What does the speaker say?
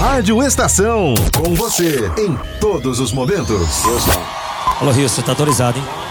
Rádio Estação, com você em todos os momentos. Alô, Rio, você tá autorizado, hein?